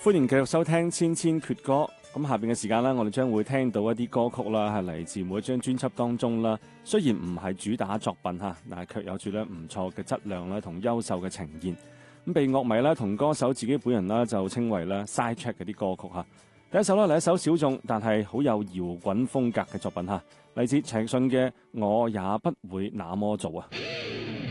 歡迎繼續收聽千千闕歌。咁下邊嘅時間啦，我哋將會聽到一啲歌曲啦，係嚟自每一張專輯當中啦。雖然唔係主打作品吓，但係卻有住咧唔錯嘅質量啦，同優秀嘅呈現。咁被樂迷啦同歌手自己本人啦就稱為咧 side track 嗰啲歌曲吓。第一首啦係一首小眾但係好有搖滾風格嘅作品吓，嚟自陳奕迅嘅《我也不會那麼做》啊。